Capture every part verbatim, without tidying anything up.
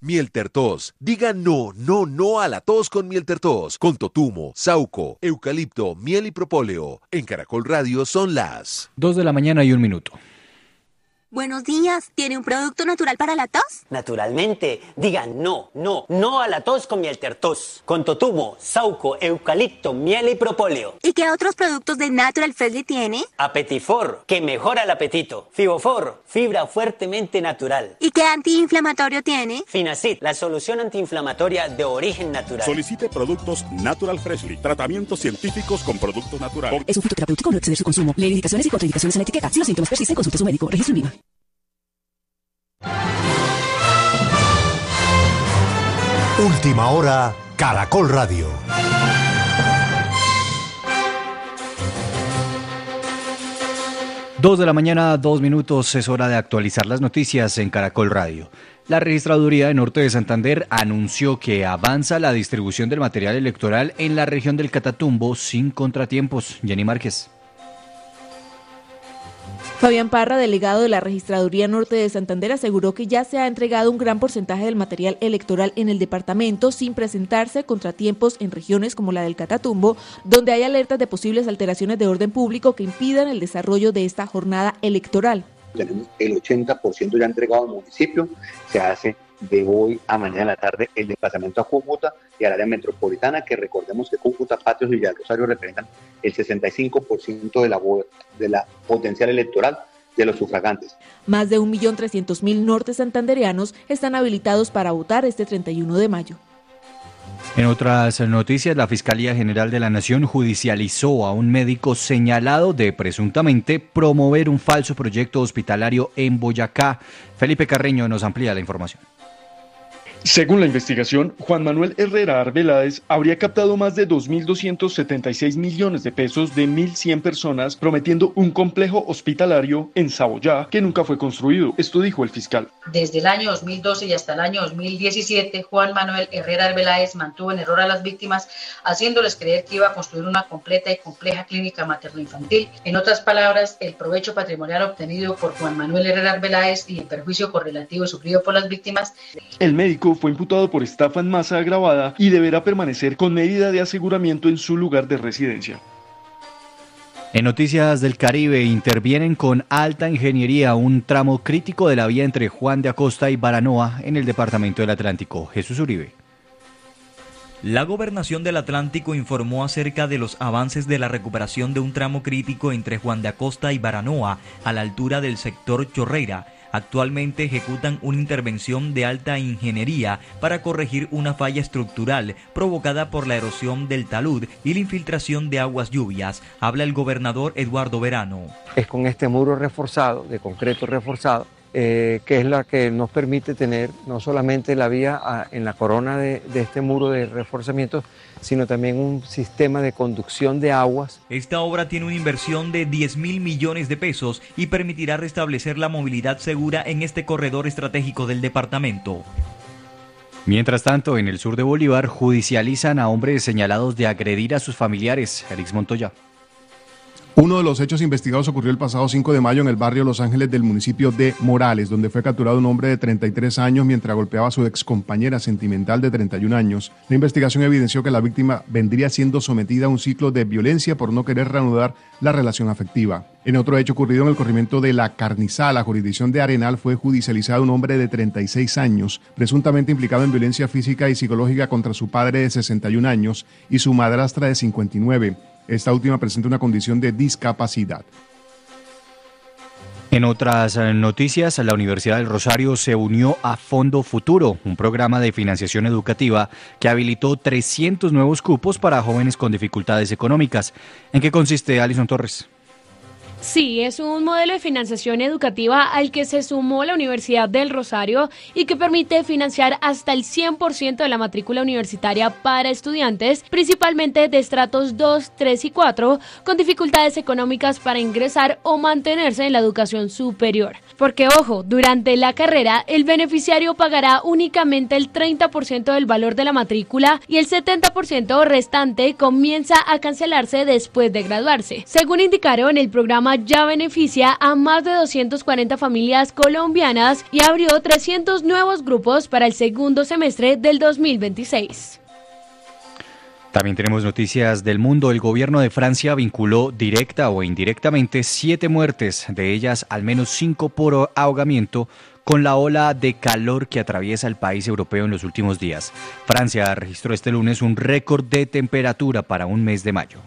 Miel Tertos. Diga no, no, no a la tos con Miel Tertos. Con totumo, sauco, eucalipto, miel y propóleo. En Caracol Radio son las dos de la mañana y un minuto. Buenos días, ¿tiene un producto natural para la tos? Naturalmente, digan no, no, no a la tos con Miel Tertos. Con totumo, sauco, eucalipto, miel y propóleo. ¿Y qué otros productos de Natural Freshly tiene? Apetifor, que mejora el apetito. Fibofor, fibra fuertemente natural. ¿Y qué antiinflamatorio tiene? Finacid, la solución antiinflamatoria de origen natural. Solicite productos Natural Freshly, tratamientos científicos con productos naturales. Es un fitoterapéutico, no exceder su consumo. Lee indicaciones y contraindicaciones en la etiqueta. Si los síntomas persisten, consulte a su médico. Registro INVIMA. Última hora, Caracol Radio. Dos de la mañana, dos minutos, es hora de actualizar las noticias en Caracol Radio. La Registraduría de Norte de Santander anunció que avanza la distribución del material electoral en la región del Catatumbo sin contratiempos. Jenny Márquez. Fabián Parra, delegado de la Registraduría Norte de Santander, aseguró que ya se ha entregado un gran porcentaje del material electoral en el departamento sin presentarse contratiempos en regiones como la del Catatumbo, donde hay alertas de posibles alteraciones de orden público que impidan el desarrollo de esta jornada electoral. Tenemos el ochenta por ciento ya entregado al municipio, se hace de hoy a mañana en la tarde el desplazamiento a Cúcuta y al área metropolitana, que recordemos que Cúcuta, Patios y Villa Rosario representan el sesenta y cinco por ciento de la, de la potencial electoral de los sufragantes. Más de un millón trescientos mil norte santandereanos están habilitados para votar este treinta y uno de mayo. En otras noticias, la Fiscalía General de la Nación judicializó a un médico señalado de presuntamente promover un falso proyecto hospitalario en Boyacá. Felipe Carreño nos amplía la información. Según la investigación, Juan Manuel Herrera Arbeláez habría captado más de dos mil doscientos setenta y seis millones de pesos de mil cien personas prometiendo un complejo hospitalario en Saboyá que nunca fue construido. Esto dijo el fiscal. Desde el año dos mil doce y hasta el año dos mil diecisiete, Juan Manuel Herrera Arbeláez mantuvo en error a las víctimas, haciéndoles creer que iba a construir una completa y compleja clínica materno-infantil. En otras palabras, el provecho patrimonial obtenido por Juan Manuel Herrera Arbeláez y el perjuicio correlativo sufrido por las víctimas. El médico fue imputado por estafa en masa agravada y deberá permanecer con medida de aseguramiento en su lugar de residencia. En Noticias del Caribe, intervienen con alta ingeniería un tramo crítico de la vía entre Juan de Acosta y Baranoa en el departamento del Atlántico. Jesús Uribe. La Gobernación del Atlántico informó acerca de los avances de la recuperación de un tramo crítico entre Juan de Acosta y Baranoa a la altura del sector Chorreira. Actualmente ejecutan una intervención de alta ingeniería para corregir una falla estructural provocada por la erosión del talud y la infiltración de aguas lluvias. Habla el gobernador Eduardo Verano. Es con este muro reforzado, de concreto reforzado, eh, que es la que nos permite tener no solamente la vía a, en la corona de, de este muro de reforzamiento, sino también un sistema de conducción de aguas. Esta obra tiene una inversión de diez mil millones de pesos y permitirá restablecer la movilidad segura en este corredor estratégico del departamento. Mientras tanto, en el sur de Bolívar, judicializan a hombres señalados de agredir a sus familiares. Erix Montoya. Uno de los hechos investigados ocurrió el pasado cinco de mayo en el barrio Los Ángeles del municipio de Morales, donde fue capturado un hombre de treinta y tres años mientras golpeaba a su excompañera sentimental de treinta y un años. La investigación evidenció que la víctima vendría siendo sometida a un ciclo de violencia por no querer reanudar la relación afectiva. En otro hecho ocurrido en el corregimiento de La Carnizal, la jurisdicción de Arenal, fue judicializado un hombre de treinta y seis años, presuntamente implicado en violencia física y psicológica contra su padre de sesenta y un años y su madrastra de cincuenta y nueve. Esta última presenta una condición de discapacidad. En otras noticias, la Universidad del Rosario se unió a Fondo Futuro, un programa de financiación educativa que habilitó trescientos nuevos cupos para jóvenes con dificultades económicas. ¿En qué consiste, Alison Torres? Sí, es un modelo de financiación educativa al que se sumó la Universidad del Rosario y que permite financiar hasta el cien por ciento de la matrícula universitaria para estudiantes, principalmente de estratos dos, tres y cuatro, con dificultades económicas para ingresar o mantenerse en la educación superior. Porque, ojo, durante la carrera, el beneficiario pagará únicamente el treinta por ciento del valor de la matrícula y el setenta por ciento restante comienza a cancelarse después de graduarse. Según indicaron, el programa programa ya beneficia a más de doscientas cuarenta familias colombianas y abrió trescientos nuevos grupos para el segundo semestre del dos mil veintiséis. También tenemos noticias del mundo. El gobierno de Francia vinculó directa o indirectamente siete muertes, de ellas al menos cinco por ahogamiento, con la ola de calor que atraviesa el país europeo en los últimos días. Francia registró este lunes un récord de temperatura para un mes de mayo.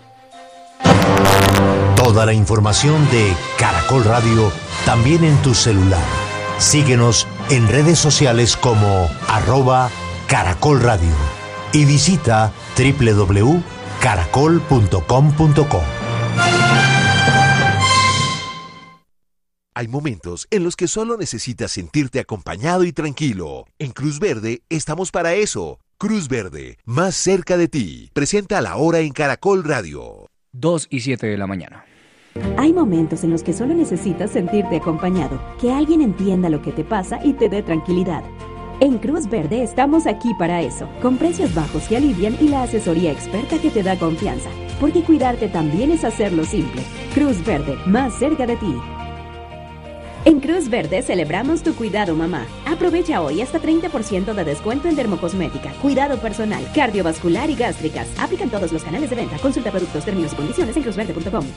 Toda la información de Caracol Radio también en tu celular. Síguenos en redes sociales como arroba Caracol Radio y visita doble u doble u doble u punto caracol punto com punto co. Hay momentos en los que solo necesitas sentirte acompañado y tranquilo. En Cruz Verde estamos para eso. Cruz Verde, más cerca de ti. Presenta la hora en Caracol Radio. dos y siete de la mañana. Hay momentos en los que solo necesitas sentirte acompañado, que alguien entienda lo que te pasa y te dé tranquilidad. En Cruz Verde estamos aquí para eso, con precios bajos que alivian y la asesoría experta que te da confianza, porque cuidarte también es hacerlo simple. Cruz Verde, más cerca de ti. En Cruz Verde celebramos tu cuidado, mamá. Aprovecha hoy hasta treinta por ciento de descuento en dermocosmética, cuidado personal, cardiovascular y gástricas. Aplican todos los canales de venta. Consulta productos, términos y condiciones en cruz verde punto com.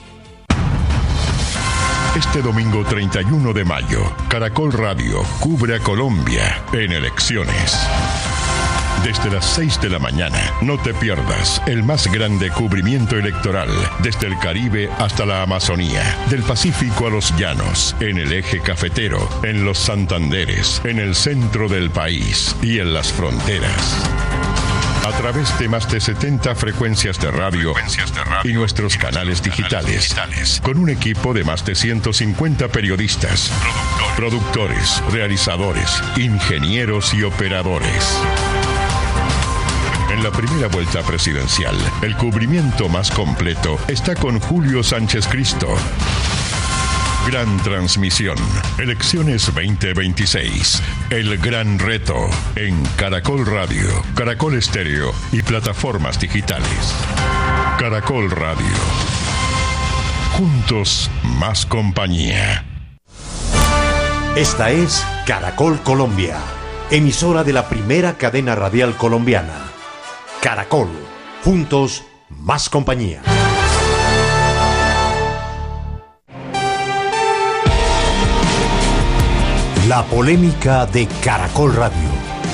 Este domingo treinta y uno de mayo, Caracol Radio cubre a Colombia en elecciones. Desde las seis de la mañana, no te pierdas el más grande cubrimiento electoral, desde el Caribe hasta la Amazonía, del Pacífico a los llanos, en el eje cafetero, en los Santanderes, en el centro del país y en las fronteras. A través de más de setenta frecuencias de radio, frecuencias de radio y nuestros canales digitales, digitales, con un equipo de más de ciento cincuenta periodistas, productores, productores realizadores, ingenieros y operadores. En la primera vuelta presidencial, el cubrimiento más completo está con Julio Sánchez Cristo. Gran transmisión. Elecciones veinte veintiséis. El gran reto en Caracol Radio, Caracol Estéreo y plataformas digitales. Caracol Radio. Juntos, más compañía. Esta es Caracol Colombia, emisora de la primera cadena radial colombiana. Caracol. Juntos, más compañía. La polémica de Caracol Radio.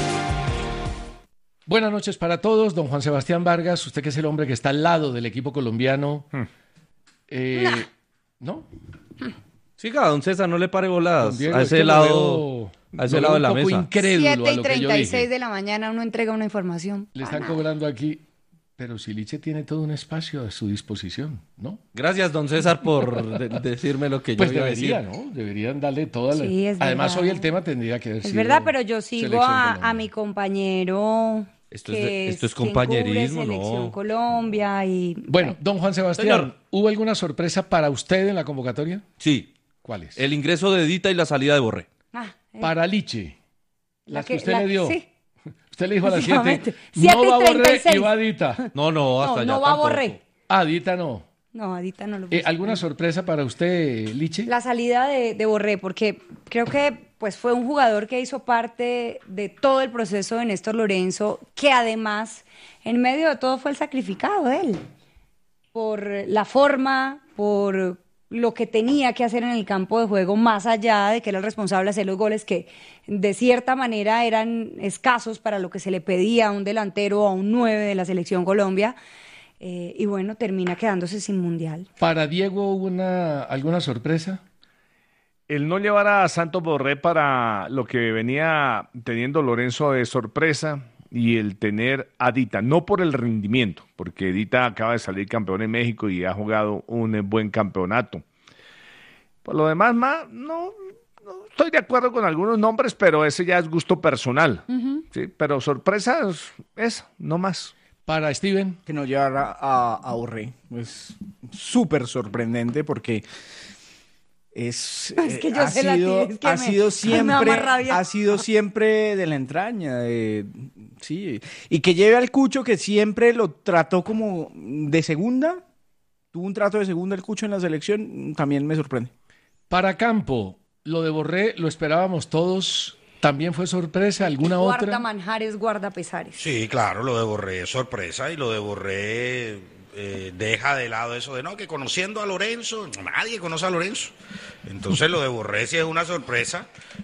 Buenas noches para todos, don Juan Sebastián Vargas, usted que es el hombre que está al lado del equipo colombiano. Hmm. Eh, ¿No? Siga, don César, no le pare voladas. Diego, a ese lado, veo, a ese lado de la mesa. siete y treinta y seis de la mañana uno entrega una información. Le están cobrando aquí. Pero si Liche tiene todo un espacio a su disposición, ¿no? Gracias, don César, por de- decirme lo que yo pues iba debería, a decir. ¿no? Deberían darle toda la... Sí, es Además, verdad. hoy el tema tendría que haber Es sido verdad, pero yo sigo a, a mi compañero... Esto es, que de- esto es quien cubre compañerismo, Selección ¿no? Colombia y... Bueno, don Juan Sebastián, Señor. ¿hubo alguna sorpresa para usted en la convocatoria? Sí. ¿Cuál es? El ingreso de Edita y la salida de Borré. Ah, eh, Para Liche. la Las que, que- usted la- le dio. sí. Usted le dijo a las Efectivamente. siete. No siete y va Borré treinta y seis. y va Dita. No, no, hasta No, allá no va tampoco. Borré. Ah, Dita no. No, Adita no lo Eh, puse. ¿Alguna sorpresa para usted, Liche? La salida de, de Borré, porque creo que pues fue un jugador que hizo parte de todo el proceso de Néstor Lorenzo, que además, en medio de todo, fue el sacrificado él. Por la forma, por lo que tenía que hacer en el campo de juego, más allá de que era el responsable de hacer los goles que de cierta manera eran escasos para lo que se le pedía a un delantero o a un nueve de la Selección Colombia. Eh, y bueno, termina quedándose sin mundial. ¿Para Diego hubo una, alguna sorpresa? El no llevar a Santos Borré para lo que venía teniendo Lorenzo de sorpresa y el tener a Dita, no por el rendimiento, porque Dita acaba de salir campeón en México y ha jugado un buen campeonato. Por lo demás, ma, no, no estoy de acuerdo con algunos nombres, pero ese ya es gusto personal. Uh-huh. ¿Sí? Pero sorpresas, eso, no más. Para Steven. Que no llevara a, a Borré. Es súper sorprendente porque es, Es que eh, yo ha, sé la sido, tía, es que ha me- sido me da siempre más rabia. ha sido siempre de la entraña. eh, sí. Y que lleve al Cucho, que siempre lo trató como de segunda, tuvo un trato de segunda el Cucho en la selección, también me sorprende. Para Campo, lo de Borré lo esperábamos todos. ¿También fue sorpresa? ¿Alguna guarda otra? manjares, guarda pesares. Sí, claro, lo de Borré es sorpresa y lo de Borré eh, deja de lado eso de no, que conociendo a Lorenzo, nadie conoce a Lorenzo. Entonces lo de Borré sí es una sorpresa.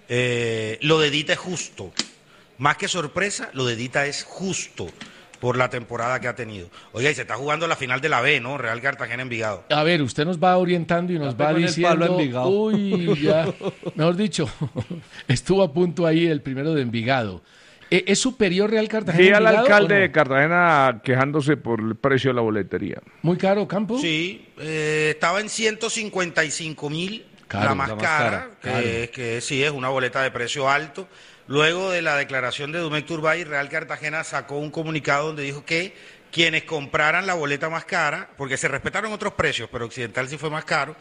Eh, lo de Dita es justo. Más que sorpresa, lo de Dita es justo por la temporada que ha tenido. Oiga, y se está jugando la final de la B, ¿no? Real Cartagena Envigado. A ver, usted nos va orientando y nos va diciendo... Uy, ya, mejor dicho, estuvo a punto ahí el primero de Envigado. ¿Es superior Real Cartagena Vi al Envigado, alcalde o no? de Cartagena quejándose por el precio de la boletería. ¿Muy caro, Campo? Sí, eh, estaba en ciento cincuenta y cinco mil, Caro, la más la más cara, cara, que, claro. que sí es una boleta de precio alto. Luego de la declaración de Domecq Turbay, Real Cartagena sacó un comunicado donde dijo que quienes compraran la boleta más cara, porque se respetaron otros precios, pero Occidental sí fue más caro,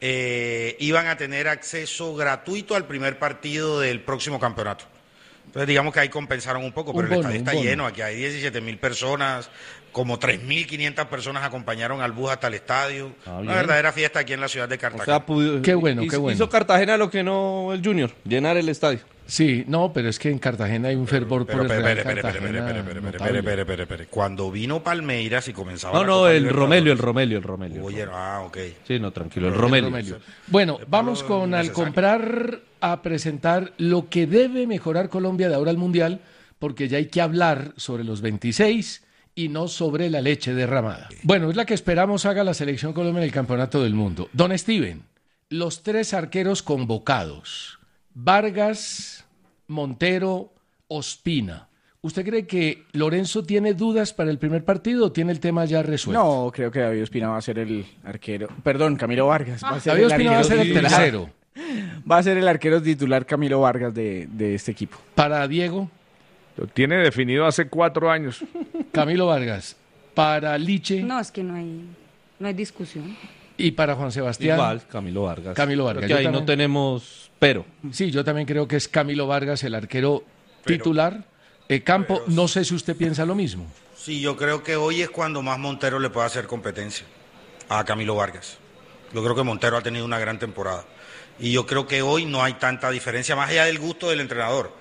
eh, iban a tener acceso gratuito al primer partido del próximo campeonato. Entonces digamos que ahí compensaron un poco, Un pero bono, el estadio un está bono. lleno, aquí hay diecisiete mil personas, como tres mil quinientas personas acompañaron al bus hasta el estadio. Ah, Una bien. verdadera fiesta aquí en la ciudad de O Cartagena. sea, pudo- Qué bueno, hizo, qué bueno. Hizo Cartagena lo que no el Junior, llenar el estadio. Sí, no, pero es que en Cartagena hay un fervor Pero, por el pero, Real espere, espere, espere, Cartagena espere, espere, espere, notable. espere, espere, espere. Cuando vino Palmeiras y comenzaba No, la no, Copa el Libertadores. Romelio, el Romelio, el Romelio. Oye, ah, ok. Sí, no, tranquilo, el El Romelio. Romelio. Bueno, vamos con al comprar a presentar lo que debe mejorar Colombia de ahora al Mundial, porque ya hay que hablar sobre los veintiséis y no sobre la leche derramada. Bueno, es la que esperamos haga la selección Colombia en el Campeonato del Mundo. Don Steven, los tres arqueros convocados, Vargas, Montero, Ospina. ¿Usted cree que Lorenzo tiene dudas para el primer partido o tiene el tema ya resuelto? No, creo que David Ospina va a ser el arquero. Perdón, Camilo Vargas. Va a ser David el Ospina va a ser el titular. tercero. Va a ser el arquero titular Camilo Vargas de, de este equipo. Para Diego, Lo tiene definido hace cuatro años. Camilo Vargas. Para Liche No, es que no hay, no hay discusión. y para Juan Sebastián. Igual, Camilo Vargas. Camilo Vargas. Porque Yo ahí también- no tenemos pero. Sí, yo también creo que es Camilo Vargas el arquero titular. Eh, Campo, no sé si usted piensa lo mismo. Sí, yo creo que hoy es cuando más Montero le puede hacer competencia a Camilo Vargas. Yo creo que Montero ha tenido una gran temporada. Y yo creo que hoy no hay tanta diferencia, más allá del gusto del entrenador,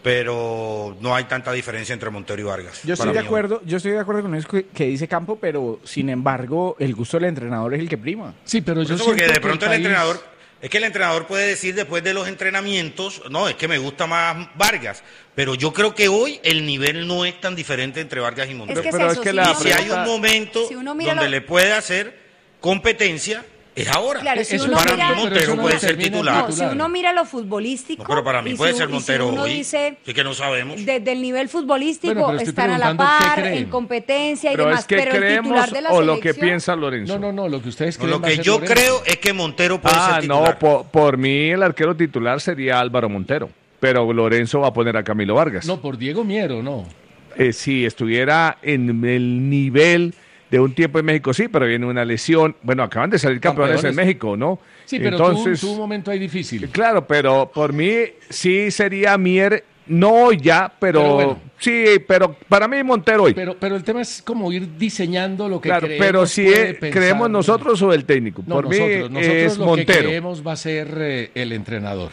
pero no hay tanta diferencia entre Montero y Vargas. Yo estoy para de mí hoy. acuerdo, yo estoy de acuerdo con eso que, que dice Campo, pero sin embargo, el gusto del entrenador es el que prima. Sí, pero Por eso, porque de pronto el entrenador, es que el entrenador puede decir después de los entrenamientos, no, es que me gusta más Vargas, pero yo creo que hoy el nivel no es tan diferente entre Vargas y Montero. Es que es pero eso, es que si la uno si hay mira- un momento si uno mira donde lo- le puede hacer competencia, es ahora. Claro, si Eso uno para mira- mí Pero Montero eso no puede ser determina el titular. No, si uno mira lo futbolístico. No, pero para mí y puede si- ser y si Montero uno hoy. dice, Sí que no sabemos. desde el nivel futbolístico Bueno, pero estoy están a la preguntando qué par, creen. en competencia y Pero demás. es que pero el creemos titular de la o lo que selección- piensa Lorenzo. No, no, no, lo que ustedes No, creen lo va a que ser yo Lorenzo. creo es que Montero puede Ah, ser titular. no, por, por mí el arquero titular sería Álvaro Montero, pero Lorenzo va a poner a Camilo Vargas. No, por Diego Miero, no. Eh, si estuviera en el nivel de un tiempo en México, sí, pero viene una lesión. Bueno, acaban de salir campeones, Campeones. en México, ¿no? Sí, pero Entonces, tuvo, tuvo un momento ahí difícil. claro, pero por mí sí sería Mier, no ya, pero, Pero bueno. sí, pero para mí Montero hoy. Pero, pero el tema es como ir diseñando lo que Claro, creemos pero si puede eh, pensar. creemos nosotros o el técnico. No, por nosotros, mí nosotros es lo que Montero. creemos va a ser eh, el entrenador.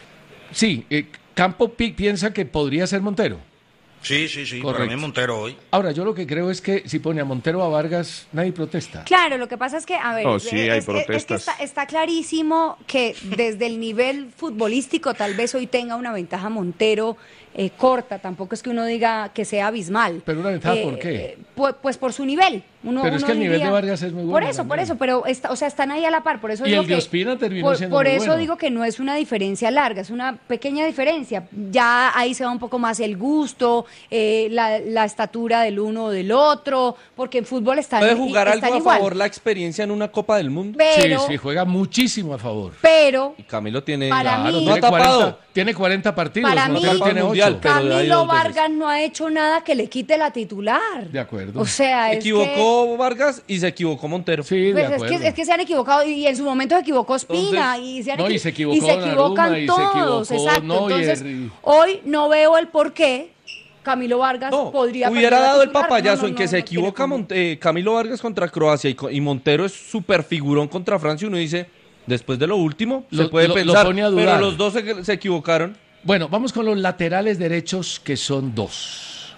Sí, eh, Campo pi- piensa que podría ser Montero. Sí, sí, sí, para Correcto. mí Montero hoy. Ahora, yo lo que creo es que si pone a Montero o a Vargas, nadie protesta. Claro, lo que pasa es que, a ver, Oh, sí, eh, hay es, es- es que protestas. está, está clarísimo que desde el nivel futbolístico tal vez hoy tenga una ventaja Montero eh, corta, tampoco es que uno diga que sea abismal. Pero una ventaja, Eh, ¿por qué? eh, pues, pues por su nivel. Uno, Pero es uno que el nivel diría- de Vargas es muy bueno Por eso, por también. eso, pero está, o sea, están ahí a la par, por eso Y digo el de que Ospina terminó por, siendo por muy eso bueno. digo que no es una diferencia larga, es una pequeña diferencia. Ya ahí se va un poco más el gusto, eh, la, la estatura del uno o del otro, porque en fútbol están, ¿Puede jugar están algo a igual. favor la experiencia en una Copa del Mundo? Pero- Sí, sí, juega muchísimo a favor. Pero Y Camilo tiene... Para Claro, mí- no ha tiene, cuarenta, tapado. tiene cuarenta partidos, Para mí, Montero tiene Mundial, ocho. pero de ahí Camilo dos veces. Vargas no ha hecho nada que le quite la titular. De acuerdo. O sea, Se es equivocó Vargas y se equivocó Montero. Sí, que, de pues, es, acuerdo. que, es que se han equivocado y en su momento se equivocó Ospina Entonces, y se, han no, y equi- se equivocó y se equivocan Donnarumma, y se todos, equivocó exacto. Neuer, Entonces, y- hoy no veo el por qué Camilo Vargas No, podría hubiera perder la dado el titular. papayazo No, no, en que no, se no equivoca tiene Monte- eh, Camilo Vargas contra Croacia y, co- y Montero es súper figurón contra Francia. Uno dice, después de lo último, Lo- se puede lo- lo pensar, pone a pero dudar. los dos se, se equivocaron. Bueno, vamos con los laterales derechos, que son dos.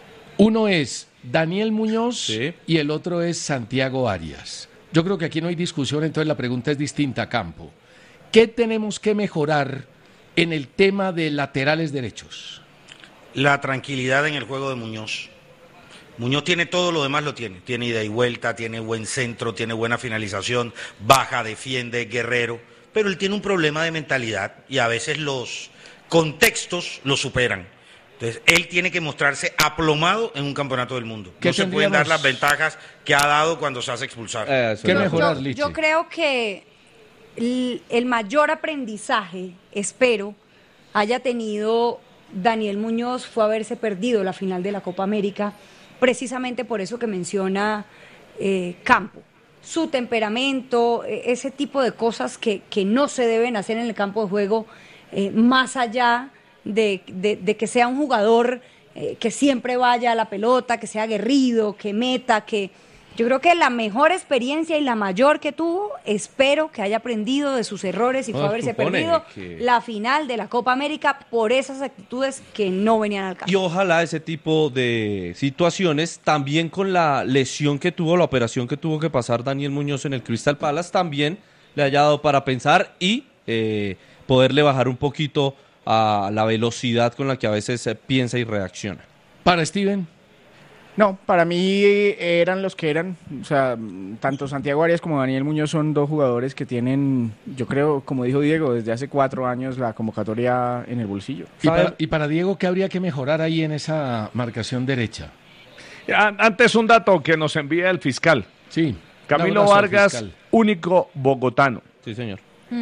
Uno es Daniel Muñoz y el otro es Santiago Arias. Yo creo que aquí no hay discusión, entonces la pregunta es distinta a campo. ¿Qué tenemos que mejorar en el tema de laterales derechos? La tranquilidad en el juego de Muñoz. Muñoz tiene todo, lo demás lo tiene. Tiene ida y vuelta, tiene buen centro, tiene buena finalización, baja, defiende, guerrero. Pero él tiene un problema de mentalidad y a veces los contextos lo superan. Entonces, él tiene que mostrarse aplomado en un campeonato del mundo. ¿Qué No se pueden dar tendríamos? las ventajas que ha dado cuando se hace expulsar. ¿Qué mejorar, yo, Lichi? yo creo que el, el mayor aprendizaje, espero, haya tenido Daniel Muñoz fue haberse perdido la final de la Copa América, precisamente por eso que menciona eh, Campo. Su temperamento, eh, ese tipo de cosas que, que no se deben hacer en el campo de juego, eh, más allá de, de, de que sea un jugador eh, que siempre vaya a la pelota, que sea aguerrido, que meta, que... Yo creo que la mejor experiencia y la mayor que tuvo, espero que haya aprendido de sus errores y No, fue haberse supone perdido que- la final de la Copa América por esas actitudes que no venían al caso. Y ojalá ese tipo de situaciones, también con la lesión que tuvo, la operación que tuvo que pasar Daniel Muñoz en el Crystal Palace, también le haya dado para pensar y eh, poderle bajar un poquito a la velocidad con la que a veces se piensa y reacciona. Para Steven. No, para mí eh, eran los que eran, o sea, tanto Santiago Arias como Daniel Muñoz son dos jugadores que tienen, yo creo, como dijo Diego, desde hace cuatro años la convocatoria en el bolsillo. Y para, y para Diego, ¿qué habría que mejorar ahí en esa marcación derecha? An- Antes un dato que nos envía el fiscal. Sí. Camilo Un abrazo al Vargas, fiscal. único bogotano. Sí, señor.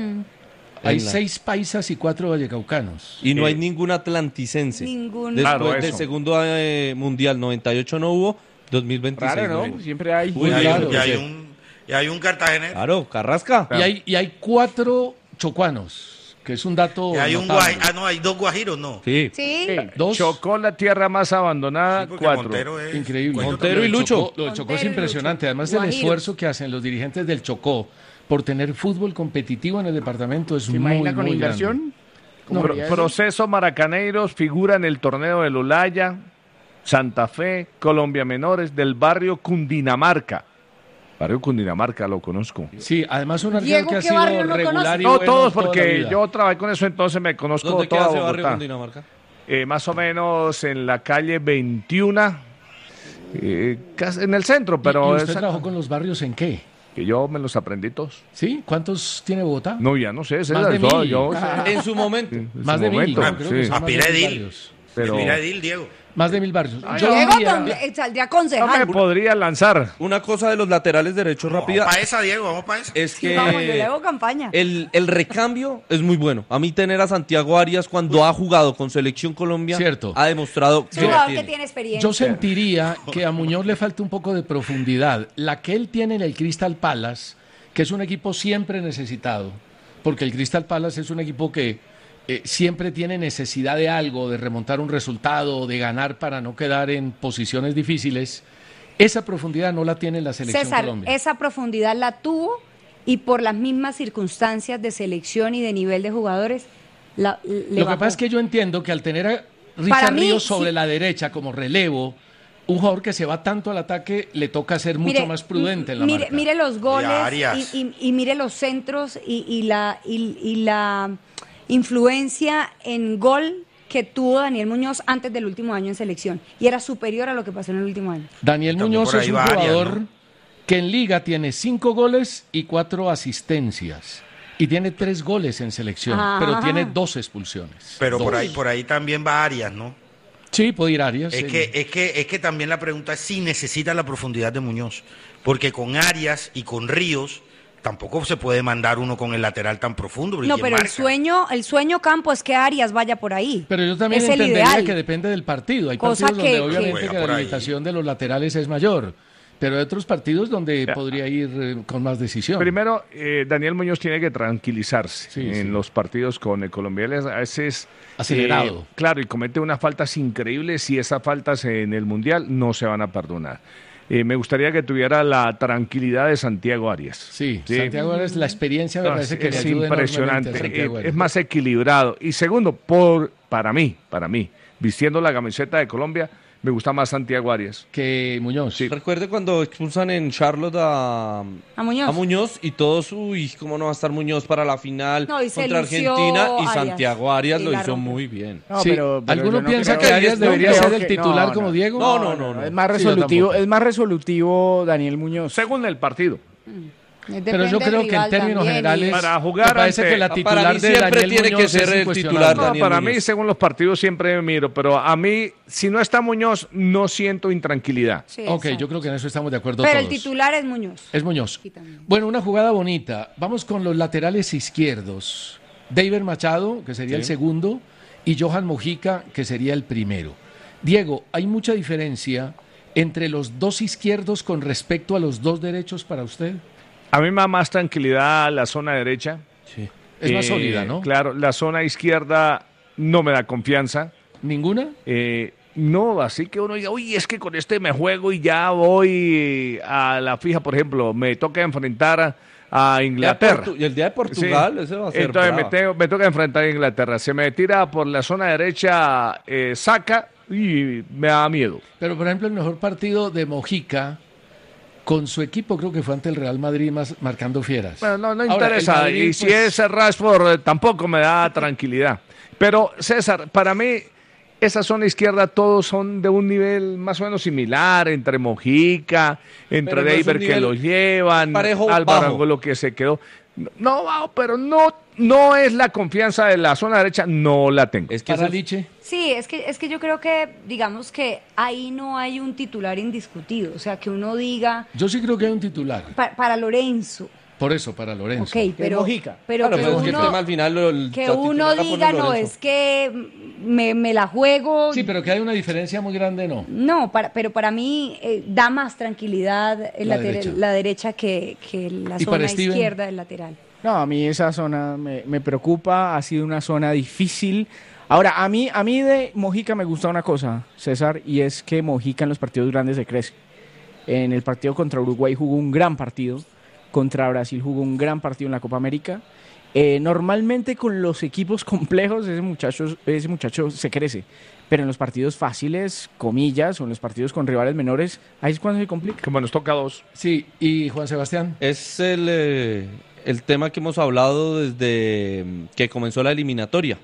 Hay En la- seis paisas y cuatro vallecaucanos. Y no Eh, hay ningún atlanticense. Ningún. Después Claro, del eso. segundo eh, mundial, noventa y ocho no hubo, dos mil veintiséis Raro, ¿no? hay. Siempre hay. Uy, y, hay claro, un, y, hay sí. un, y hay un cartagenero. Claro, Carrasca. Y hay, y hay cuatro chocuanos, que es un dato Y hay un notable. guaj- ah, no, hay dos guajiros, no. Sí. Sí. Dos. Chocó la tierra más abandonada, Sí, porque cuatro. Montero es- Increíble. Cuento Montero Lo y del Lucho. Chocó- lo del Chocó es Montero y impresionante. Lucho. Además del Guajiros. esfuerzo que hacen los dirigentes del Chocó por tener fútbol competitivo en el departamento es ¿Se muy, imagina con muy inversión? grande. ¿Cómo Pro- haría eso? proceso Maracaneiros figura en el torneo del Olaya, Santa Fe, Colombia Menores, del barrio Cundinamarca. Barrio Cundinamarca lo conozco. Sí, además un arquero Diego, que ha ¿qué sido barrio no regular conoce? y No, bueno todos, toda la porque vida. yo trabajé con eso, entonces me conozco ¿Dónde queda toda ese barrio Bogotá. Cundinamarca? Eh, más o menos en la calle veintiuno, eh, casi en el centro, ¿Y- pero ¿Y usted esa- trabajó con los barrios en qué? que yo me los aprendí todos. ¿Sí? ¿Cuántos tiene Bogotá? No, ya no sé, ese Más era de el todo, mil. yo Ah. sé. En su momento. Sí, en Más su de mil, momento, ¿no? Creo que sí. son más de Aspira mil Edil. barrios. Pero- Mira, Edil, Diego. Más de mil barrios. Yo Diego diría- don- eh, saldría No concejal. me podría lanzar. Una cosa de los laterales derechos rápida Vamos para esa, Diego, vamos para esa. es Sí, que vamos, yo le hago campaña. el, el recambio es muy bueno. A mí tener a Santiago Arias cuando ha jugado con Selección Colombia Cierto. ha demostrado Es que un la jugador que tiene. tiene experiencia. Yo sentiría que a Muñoz le falta un poco de profundidad. La que él tiene en el Crystal Palace, que es un equipo siempre necesitado, porque el Crystal Palace es un equipo que eh, siempre tiene necesidad de algo, de remontar un resultado, de ganar para no quedar en posiciones difíciles. Esa profundidad no la tiene la Selección César, Colombia. esa profundidad la tuvo y por las mismas circunstancias de selección y de nivel de jugadores, la, le Lo que bajó. pasa es que yo entiendo que al tener a Para Richard mí, Ríos sobre sí. la derecha como relevo, un jugador que se va tanto al ataque le toca ser mucho Mire, más prudente en la mire, marca. mire los goles Arias. y, y- y mire los centros y, y la, y, y la influencia en gol que tuvo Daniel Muñoz antes del último año en selección. Y era superior a lo que pasó en el último año. Daniel También Muñoz por ahí es un va Arias, jugador ¿no? que en liga tiene cinco goles y cuatro asistencias. Y tiene tres goles en selección, Ah. pero tiene dos expulsiones. Pero por Dos. ahí, por ahí también va Arias, ¿no? Sí, puede ir Arias. Es eh. que, es, que, es que también la pregunta es si necesita la profundidad de Muñoz. Porque con Arias y con Ríos tampoco se puede mandar uno con el lateral tan profundo. porque No, ¿quién pero el marca? sueño, el sueño Campo es que Arias vaya por ahí. Pero yo también es el entendería ideal. que depende del partido. Hay Cosa partidos donde que- obviamente que- que la Juega por ahí. limitación de los laterales es mayor. Pero hay otros partidos donde podría ir eh, con más decisión. Primero, eh, Daniel Muñoz tiene que tranquilizarse Sí, en sí. los partidos con el colombiano. A veces... Acelerado. eh, claro, y comete unas faltas increíbles y esas faltas en el Mundial no se van a perdonar. Eh, me gustaría que tuviera la tranquilidad de Santiago Arias. Sí, Santiago Arias, la experiencia me No, parece es, que le es ayuda impresionante. enormemente a Santiago Eh, Arias. es más equilibrado. Y segundo, por para mí, para mí, vistiendo la camiseta de Colombia, me gusta más Santiago Arias. Que Muñoz. Sí. Recuerde cuando expulsan en Charlotte a, A Muñoz. y todos, uy, cómo no va a estar Muñoz para la final No, y se contra lució Argentina y Arias. Santiago Arias Y lo la hizo rompió. muy bien. No, Sí, pero- pero ¿alguno yo no piensa creo que Arias no debería creo ser el que- titular no, como no. Diego? No, no, no, no. Es más Sí, yo resolutivo, tampoco. es más resolutivo Daniel Muñoz. Según el partido. Pero yo creo que en términos generales Para jugar me parece ante- que la para titular mí de siempre Daniel tiene que Muñoz ser es el incuestionable. titular. No, para mí, según los partidos, siempre miro, pero a mí, si no está Muñoz, no siento intranquilidad. Sí, ok, exacto. yo creo que en eso estamos de acuerdo Pero el todos. titular es Muñoz. Es Muñoz. Bueno, una jugada bonita. Vamos con los laterales izquierdos. David Machado, que sería Sí. el segundo, y Johan Mojica, que sería el primero. Diego, ¿hay mucha diferencia entre los dos izquierdos con respecto a los dos derechos para usted? A mí me da más tranquilidad la zona derecha. Sí. Es más sólida, ¿no? Claro, la zona izquierda no me da confianza. ¿Ninguna? Eh, no, así que uno diga, uy, es que con este me juego y ya voy a la fija, por ejemplo, me toca enfrentar a, a Inglaterra. Portu- y el día de Portugal, ese va a ser Entonces me, brava. tengo- me toca enfrentar a Inglaterra. Se me tira por la zona derecha, eh, saca y me da miedo. Pero, por ejemplo, el mejor partido de Mojica con su equipo creo que fue ante el Real Madrid más, marcando fieras. Bueno, no, no Ahora, interesa. el Madrid, y si pues, es Rashford, eh, tampoco me da tranquilidad. Pero, César, para mí, esa zona izquierda todos son de un nivel más o menos similar, entre Mojica, entre Pero no es David un que nivel lo llevan, parejo Álvaro bajo. Angulo que se quedó. No, no, pero no, no es la confianza de la zona derecha, no la tengo. Es que para eso es- Liche. Sí, es que, es que yo creo que, digamos que ahí no hay un titular indiscutido. O sea, que uno diga, Yo sí creo que hay un titular. pa- para Lorenzo, Por eso, para Lorenzo. ok, pero, Mojica. pero Claro, que pero es que el tema uno, al final lo- el- que la uno titular la pone diga, no, Lorenzo. es que me, me la juego. Sí, pero que hay una diferencia muy grande, ¿no? No, para, pero para mí eh, da más tranquilidad el La lateral- derecha. la derecha que, que la ¿Y para zona Steven? izquierda del lateral. No, a mí esa zona me, me preocupa, ha sido una zona difícil. Ahora, a mí, a mí de Mojica me gusta una cosa, César, y es que Mojica en los partidos grandes se crece. En el partido contra Uruguay jugó un gran partido, contra Brasil jugó un gran partido en la Copa América. Eh, normalmente con los equipos complejos ese muchacho, ese muchacho se crece, pero en los partidos fáciles, comillas, o en los partidos con rivales menores, ahí es cuando se complica. Como nos toca a dos. Sí, y Juan Sebastián. Es el, eh, el tema que hemos hablado desde mm, que comenzó la eliminatoria.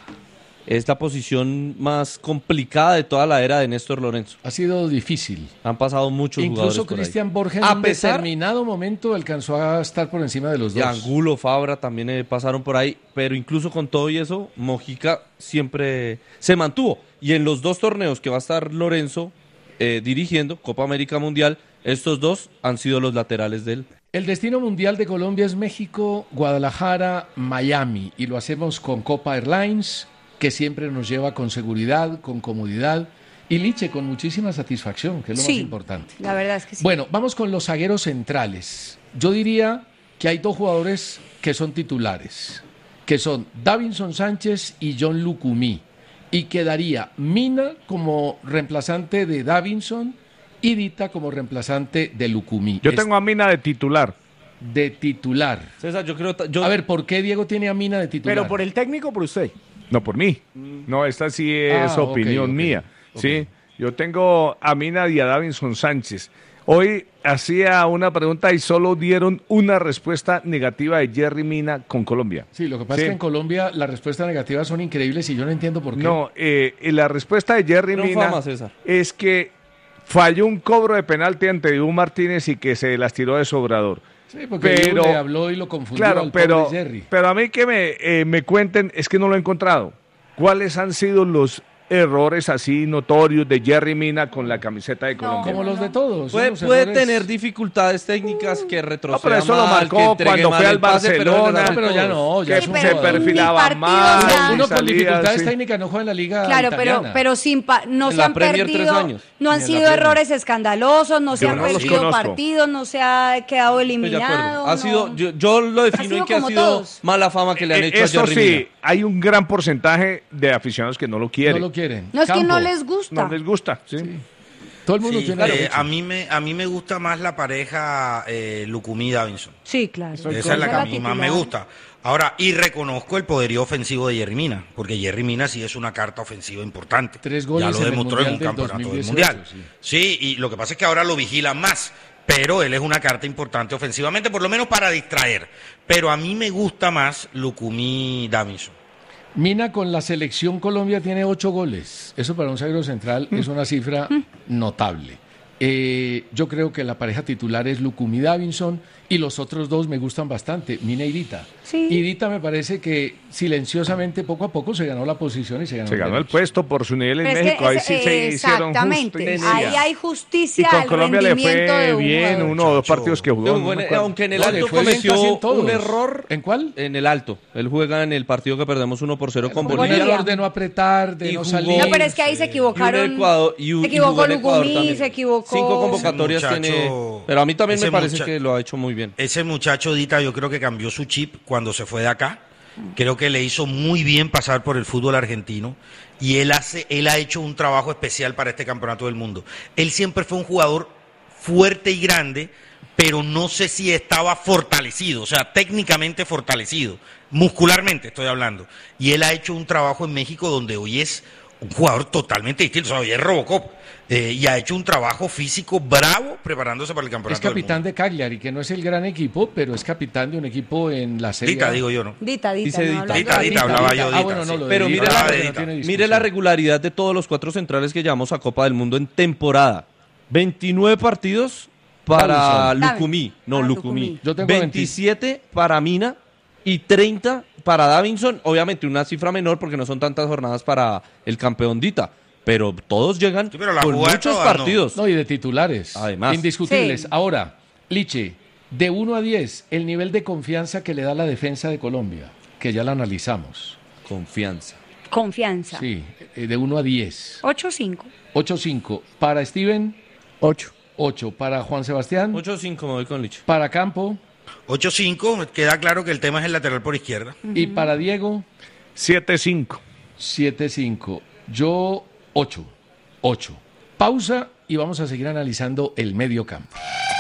Es la posición más complicada de toda la era de Néstor Lorenzo. Ha sido difícil. Han pasado muchos jugadores Incluso por ahí. Cristian Borges A en un pesar- determinado momento alcanzó a estar por encima de los Y dos. Angulo, Fabra también eh, pasaron por ahí, pero incluso con todo y eso, Mojica siempre se mantuvo. Y en los dos torneos que va a estar Lorenzo eh, dirigiendo, Copa América Mundial, estos dos han sido los laterales de él. El destino mundial de Colombia es México, Guadalajara, Miami. Y lo hacemos con Copa Airlines, que siempre nos lleva con seguridad, con comodidad. Y Liche con muchísima satisfacción, que es lo Sí. más importante. La verdad es que sí. Bueno, vamos con los zagueros centrales. Yo diría que hay dos jugadores que son titulares, que son Davinson Sánchez y John Lucumí. Y quedaría Mina como reemplazante de Davinson y Dita como reemplazante de Lucumí. Yo Es tengo a Mina de titular. de titular. César, yo creo... Yo... A ver, ¿por qué Diego tiene a Mina de titular? Pero por el técnico o por usted. No por mí. No, esta sí es Ah, ok, opinión ok, mía. ok. ¿Sí? Yo tengo a Mina y a Davinson Sánchez. Hoy hacía una pregunta y solo dieron una respuesta negativa de Jerry Mina con Colombia. Sí, lo que pasa Sí. es que en Colombia las respuestas negativas son increíbles y yo no entiendo por qué. No, eh, y la respuesta de Jerry Pero Mina fama, César. es que falló un cobro de penalti ante Dibu Martínez y que se las tiró de sobrador. Sí, porque Diego le habló y lo confundió claro, al pobre pero, Jerry. pero a mí que me, eh, me cuenten, es que no lo he encontrado. ¿Cuáles han sido los errores así notorios de Yerry Mina con la camiseta de Colombia. Como los de todos. Puede, unos puede errores. tener dificultades técnicas que retroceda No, pero eso lo mal, marcó que entregue cuando mal fue el al pase, pero Barcelona, no, pero ya no, ya que es un se jugador. perfilaba Partidos mal. ya. Uno con salía dificultades así. técnicas no juega en la liga Claro, pero, italiana. pero sin pa- no En se la han Premier tres perdido, años. no han Ni en la sido Premier. errores escandalosos, no se Yo han no los perdido conozco. partidos, no se ha quedado Estoy de acuerdo. eliminado. Ha no. sido, yo, yo lo defino sido en que ha como sido todos. mala fama que le han Eh, hecho a Eso Yerry sí, Mina. hay un gran porcentaje de aficionados que no lo quieren. No lo quieren. No es que no Campo. les gusta. No les gusta, sí. Todo el mundo Sí, tiene eh, derecho. a mí me a mí me gusta más la pareja eh, Lucumí Davinson. Sí, claro. Esa es la que a mí más me gusta. Ahora, y reconozco el poderío ofensivo de Yerry Mina, porque Yerry Mina sí es una carta ofensiva importante. Tres goles ya lo en el demostró en un Mundial del campeonato del dos mil Mundial. dieciocho, Sí. y lo que pasa es que ahora lo vigilan más, pero él es una carta importante ofensivamente, por lo menos para distraer. Pero a mí me gusta más Lucumí Davinson. Mina con la selección Colombia tiene ocho goles. Eso para un zaguero central es una cifra notable. Eh, yo creo que la pareja titular es Lucumí Davinson y los otros dos me gustan bastante, Mina y Irita. Sí. Irita me parece que silenciosamente poco a poco se ganó la posición y se ganó, Se ganó el derecho. puesto por su nivel en Pero es México. que Ahí es- sí se hicieron exactamente, justicia. ahí hay Y justicia con al Colombia le rendimiento de fue un bien jugador. uno o dos partidos que jugó. Pero no bueno, me acuerdo. aunque en el No, le alto fue bien cometió casi en todos. un error. ¿En cuál? En el alto. Él juega en el partido que perdemos uno por cero con Con Bolivia. el error de no apretar, de Y no jugó- salir. No, pero es que ahí se equivocaron. Y un Ecuador- y un- se y equivocó jugó en Ecuador Lucumí, también. se equivocó. Cinco convocatorias Ese muchacho- tiene. Pero a mí también ese me parece mucha- que lo ha hecho muy bien. Ese muchacho Dita, yo creo que cambió su chip cuando se fue de acá. Creo que le hizo muy bien pasar por el fútbol argentino y él hace, él ha hecho un trabajo especial para este campeonato del mundo. Él siempre fue un jugador fuerte y grande, pero no sé si estaba fortalecido, o sea, técnicamente fortalecido, muscularmente estoy hablando. Y él ha hecho un trabajo en México donde hoy es un jugador totalmente distinto, o sea, hoy es Robocop. Eh, y ha hecho un trabajo físico bravo preparándose para el campeonato Es del capitán de Cagliari, que no es el gran equipo, pero es capitán de un equipo en la serie. Dita, A. digo yo, ¿no? Dita, Dita, Dice no, Dita. hablando Dita, de Dita, hablaba yo, Ah, Dita, bueno, no, sí. lo de Pero Dita, mire la, no, de no Dita. tiene mire discusión. la regularidad de todos los cuatro centrales que llevamos a Copa del Mundo en temporada. veintinueve partidos para Davinson. Lucumí. No, Ah, Lucumí. Lucumí. Yo tengo veintisiete para Mina y treinta para Davinson. Obviamente una cifra menor porque no son tantas jornadas para el campeón Dita. Pero todos llegan Sí, pero la con jugada muchos todas no. partidos. No, y de titulares. Además. Indiscutibles. Sí. Ahora, Liche, de uno a diez, el nivel de confianza que le da la defensa de Colombia, que ya la analizamos. Confianza. Confianza. Sí, eh, de uno a diez. ocho cinco. ocho cinco. Para Steven, Ocho. ocho. Para Juan Sebastián, ocho cinco me voy con Lich. para Campo ocho cinco, queda claro que el tema es el lateral por izquierda. y para Diego, siete cinco. siete cinco. Yo, ocho. ocho. Pausa y vamos a seguir analizando el medio campo.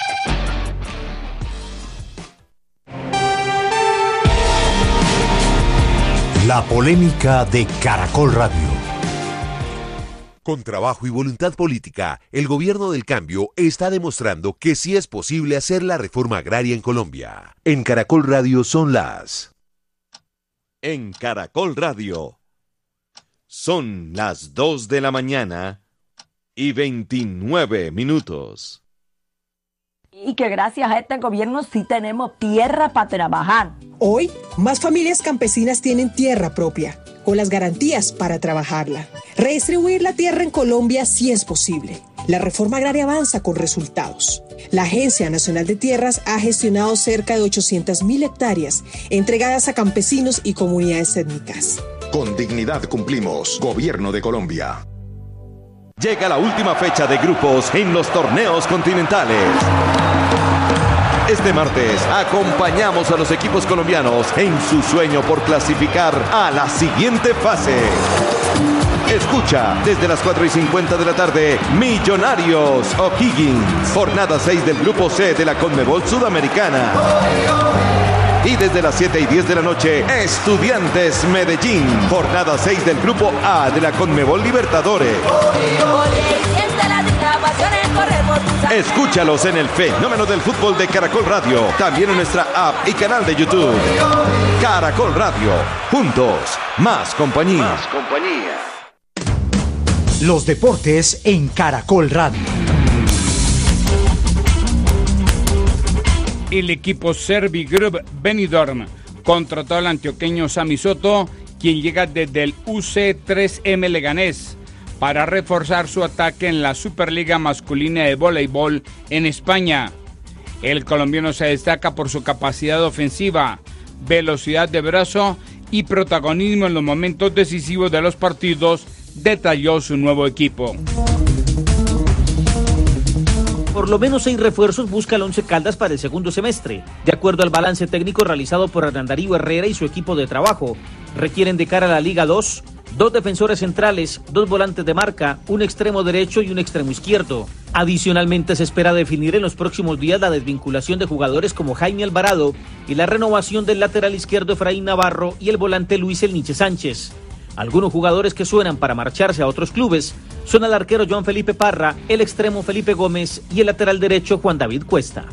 La polémica de Caracol Radio. Con trabajo y voluntad política, el gobierno del cambio está demostrando que sí es posible hacer la reforma agraria en Colombia. En Caracol Radio son las... En Caracol Radio son las dos de la mañana y veintinueve minutos. Y que gracias a este gobierno sí tenemos tierra para trabajar. Hoy, más familias campesinas tienen tierra propia, con las garantías para trabajarla. Redistribuir la tierra en Colombia sí es posible. La reforma agraria avanza con resultados. La Agencia Nacional de Tierras ha gestionado cerca de ochocientas mil hectáreas entregadas a campesinos y comunidades étnicas. Con dignidad cumplimos. Gobierno de Colombia. Llega la última fecha de grupos en los torneos continentales. Este martes acompañamos a los equipos colombianos en su sueño por clasificar a la siguiente fase. Escucha desde las cuatro y cincuenta de la tarde Millonarios O'Higgins, jornada seis del grupo C de la Conmebol Sudamericana. Y desde las siete y diez de la noche, Estudiantes Medellín, jornada seis del grupo A de la Conmebol Libertadores. Escúchalos en el fenómeno del fútbol de Caracol Radio, también en nuestra app y canal de YouTube. Caracol Radio, juntos, más compañía. Más compañía. Los deportes en Caracol Radio. El equipo Servi Group Benidorm contrató al antioqueño Sami Soto, quien llega desde el U C tres M Leganés para reforzar su ataque en la Superliga Masculina de Voleibol en España. El colombiano se destaca por su capacidad ofensiva, velocidad de brazo y protagonismo en los momentos decisivos de los partidos, detalló su nuevo equipo. Por lo menos seis refuerzos busca el Once Caldas para el segundo semestre. De acuerdo al balance técnico realizado por Hernán Darío Herrera y su equipo de trabajo, requieren de cara a la Liga dos, dos defensores centrales, dos volantes de marca, un extremo derecho y un extremo izquierdo. Adicionalmente se espera definir en los próximos días la desvinculación de jugadores como Jaime Alvarado y la renovación del lateral izquierdo Efraín Navarro y el volante Luis El Niche Sánchez. Algunos jugadores que suenan para marcharse a otros clubes son el arquero Joan Felipe Parra, el extremo Felipe Gómez y el lateral derecho Juan David Cuesta.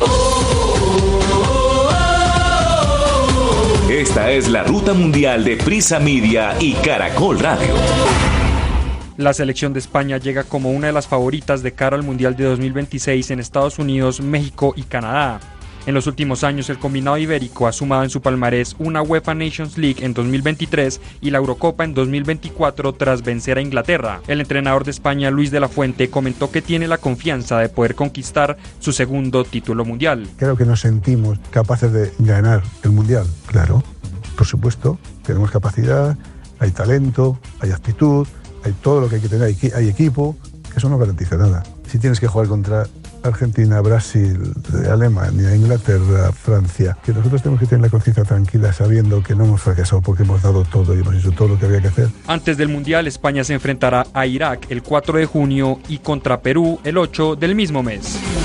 Esta es la ruta mundial de Prisa Media y Caracol Radio. La selección de España llega como una de las favoritas de cara al Mundial de dos mil veintiséis en Estados Unidos, México y Canadá. En los últimos años, el combinado ibérico ha sumado en su palmarés una UEFA Nations League en dos mil veintitrés y la Eurocopa en dos mil veinticuatro tras vencer a Inglaterra. El entrenador de España, Luis de la Fuente, comentó que tiene la confianza de poder conquistar su segundo título mundial. Creo que nos sentimos capaces de ganar el Mundial. Claro, por supuesto, tenemos capacidad, hay talento, hay actitud, hay todo lo que hay que tener, hay, hay equipo, eso no garantiza nada. Si tienes que jugar contra Argentina, Brasil, Alemania, Inglaterra, Francia, que nosotros tenemos que tener la conciencia tranquila sabiendo que no hemos fracasado porque hemos dado todo y hemos hecho todo lo que había que hacer. Antes del Mundial, España se enfrentará a Irak el cuatro de junio y contra Perú el ocho del mismo mes.